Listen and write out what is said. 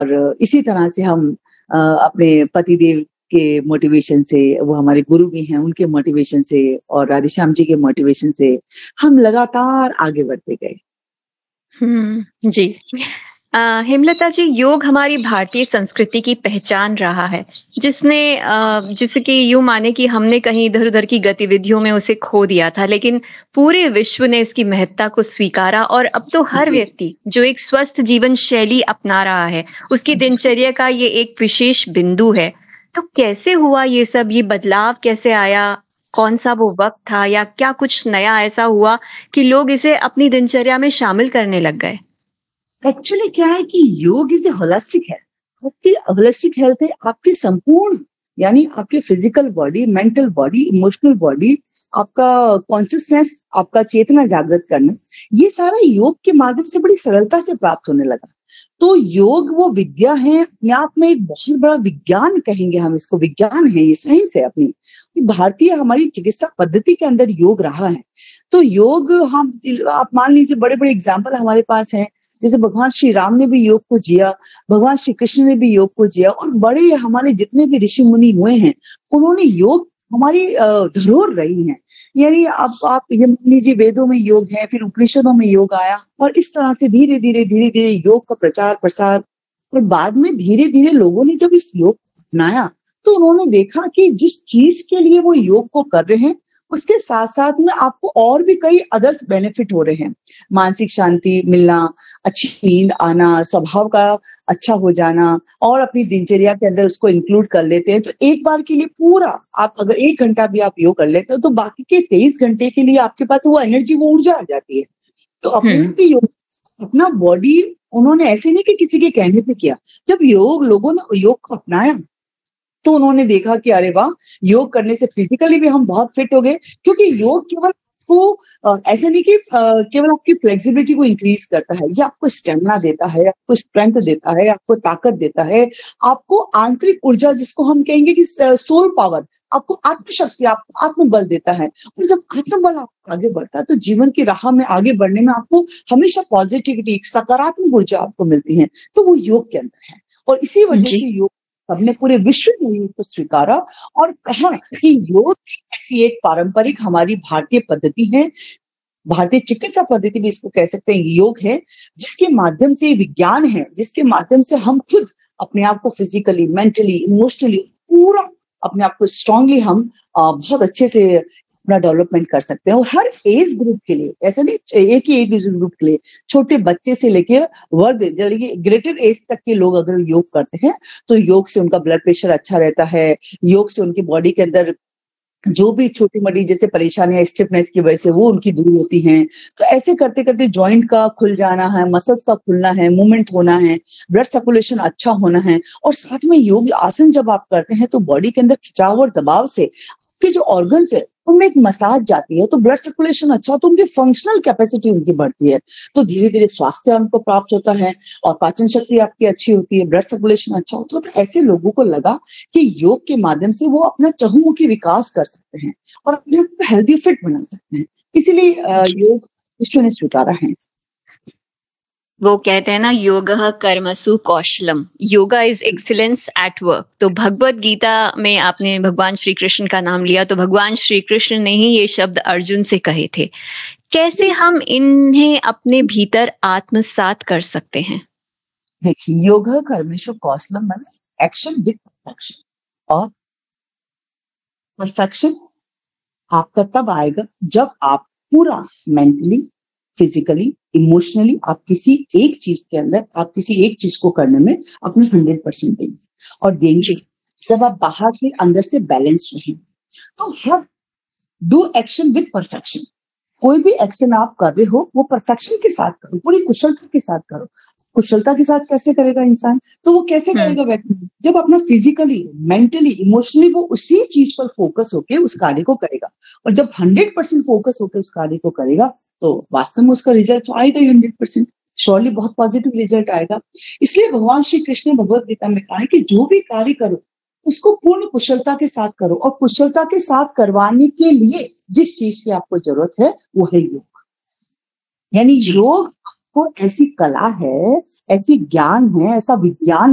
और इसी तरह से हम अपने पतिदेव के मोटिवेशन से, वो हमारे गुरु भी हैं, उनके मोटिवेशन से और राधेश्याम जी के मोटिवेशन से हम लगातार आगे बढ़ते गए। जी। हेमलता जी, योग हमारी भारतीय संस्कृति की पहचान रहा है, जिसे कि यूँ माने कि हमने कहीं इधर-उधर की गतिविधियों में उसे खो दिया था, लेकिन पूरे विश्व ने इसकी महत्ता को स्वीकारा और अब तो हर जी। व्यक्ति जो एक स्वस्थ जीवन शैली अपना रहा है, उसकी दिनचर्या का ये एक विशेष बिंदु है। तो कैसे हुआ ये सब, ये बदलाव कैसे आया? कौन-सा वो वक़्त था या क्या कुछ नया ऐसा हुआ कि लोग इसे अपनी दिनचर्या में शामिल करने लग गए? एक्चुअली क्या है कि योग इज़ अ होलिस्टिक हेल्थ। आपकी होलिस्टिक हेल्थ है आपकी संपूर्ण, यानी आपके physical body, mental body, emotional body, आपका कॉन्शियसनेस, आपका चेतना जागृत करना, ये सारा योग के माध्यम से बड़ी सरलता से प्राप्त होने लगा। तो योग वो विद्या है, अपने आप में एक बहुत बड़ा विज्ञान कहेंगे हम इसको, विज्ञान है, ये साइंस है अपनी। भारतीय हमारी चिकित्सा पद्धति के अंदर योग रहा है। तो योग हम आप मान लीजिए बड़े-बड़े एग्ज़ाम्पल हमारे पास हैं, जैसे भगवान श्री राम ने भी योग को जिया, भगवान श्री कृष्ण ने भी योग को जिया और बड़े हमारे जितने भी ऋषि मुनि हुए हैं, उन्होंने योग हमारी धरोहर रही हैं। यानी अब आप ये मान लीजिए वेदों में योग है, फिर उपनिषदों में योग आया और इस तरह से धीरे-धीरे योग का प्रचार-प्रसार और बाद में धीरे-धीरे लोगों ने जब इस योग को अपनाया, तो उन्होंने देखा कि जिस चीज़ के लिए वो योग को कर रहे हैं, उसके साथ-साथ में आपको और भी कई अदर्स बेनिफिट हो रहे हैं। मानसिक शांति मिलना, अच्छी नींद आना, स्वभाव का अच्छा हो जाना और अपनी दिनचर्या के अंदर उसको इंक्लूड कर लेते हैं, तो एक बार के लिए पूरा आप अगर 1 घंटा भी आप योग कर लेते हो, तो बाकी के 23 घंटे के लिए आपके पास वो एनर्जी, वो ऊर्जा आ जाती है। तो अपने हुँ। आप ही योग, अपना बॉडी उन्होंने ऐसे नहीं कि किसी के कहने पे किया। जब लोगों ने योग को अपनाया, तो उन्होंने देखा कि अरे वाह! योग करने से फिज़िकली भी हम बहुत फिट हो गए, क्योंकि योग केवल आपको ऐसा नहीं कि केवल आपकी फ्लेक्सिबिलिटी को इंक्रीज़ करता है, ये आपको स्टैमिना देता है, आपको स्ट्रेंथ देता है, आपको ताकत देता है, आपको आंतरिक ऊर्जा जिसको हम कहेंगे कि सोल पावर, आपको आत्मशक्ति, आपको आत्मबल देता है और जब आत्मबल आपका आगे बढ़ता है, तो जीवन की राह में आगे बढ़ने में आपको हमेशा पॉज़िटिविटी, सकारात्मक ऊर्जा आपको मिलती है, तो वो योग के अंदर है और इसी वजह जी। से योग सबने पूरे विश्व ने योग को स्वीकारा और कहा कि योग ऐसी एक पारंपरिक हमारी भारतीय पद्धति है, भारतीय चिकित्सा पद्धति भी इसको कह सकते हैं, योग है, जिसके माध्यम से विज्ञान है, जिसके माध्यम से हम खुद अपने आप को फिजिकली, मेंटली, इमोशनली पूरा अपने आप को स्ट्रांगली हम बहुत अच्छे से अपना डेवलपमेंट कर सकते हैं और हर एज ग्रुप के लिए, ऐसा नहीं एक ही एज ग्रुप के लिए, छोटे बच्चे से लेके वर्ग यानी ग्रेटर एज तक के लोग अगर योग करते हैं, तो योग से उनका ब्लड प्रेशर अच्छा रहता है, योग से उनकी बॉडी के अंदर जो भी छोटी-मोटी जैसे परेशानियाँ स्टिफनेस की वजह से वो उनकी दूर होती हैं। तो ऐसे करते-करते जॉइंट का खुल जाना है, मसल्स का खुलना है, मूवमेंट होना है, ब्लड सर्कुलेशन अच्छा होना है और साथ में योग आसन जब आप करते हैं तो बॉडी के अंदर खिंचाव और दबाव से आपके जो ऑर्गन्स है उनमें एक मसाज जाती है, तो ब्लड सर्कुलेशन अच्छा हो तो उनकी फंक्शनल कैपेसिटी उनकी बढ़ती है। तो धीरे-धीरे स्वास्थ्य उनको प्राप्त होता है और पाचन शक्ति आपकी अच्छी होती है, ब्लड सर्कुलेशन अच्छा होता है। तो ऐसे लोगों को लगा कि योग के माध्यम से वो अपना चहुमुखी विकास कर सकते हैं और अपने आप को हेल्दी फिट बना सकते हैं। इसीलिए योग विश्व ने स्वीकारा है। वो कहते हैं ना, योगः कर्मसु कौशलम, yoga is excellence at work. तो भगवत गीता में आपने भगवान श्री कृष्ण का नाम लिया, तो भगवान श्री कृष्ण ने ही ये शब्द अर्जुन से कहे थे। कैसे हम इन्हें अपने भीतर आत्मसात कर सकते हैं? देखिए, योगः कर्मसु कौशलम मतलब एक्शन विद परफेक्शन और परफेक्शन आपका तब आएगा जब आप पूरा मेंटली, फिजिकली, इमोशनली आप किसी एक चीज के अंदर, आप किसी एक चीज को करने में अपने 100% देंगे और देंगे जी। जब आप बाहर से अंदर से बैलेंस रहेंगे। तो her do action with perfection, कोई भी एक्शन आप कर रहे हो वो परफेक्शन के साथ करो, पूरी कुशलता के साथ करो। कुशलता के साथ कैसे करेगा इंसान? तो वो कैसे हुँ। करेगा व्यक्ति? जब अपना फिजिकली, मेंटली, इमोशनली वो उसी चीज पर फोकस होके उस कार्य को करेगा और जब 100% फोकस होके उस कार्य को करेगा तो वास्तव में उसका रिजल्ट तो आएगा ही 100%, श्योरली बहुत पॉजिटिव रिजल्ट आएगा। इसलिए भगवान श्री कृष्ण ने भगवत गीता में कहा है कि जो भी कार्य करो उसको पूर्ण कुशलता के साथ करो और कुशलता के साथ करवाने के लिए जिस चीज की आपको जरूरत है वो है योग। यानी जी। योग को ऐसी कला है, ऐसी ज्ञान है, ऐसा विज्ञान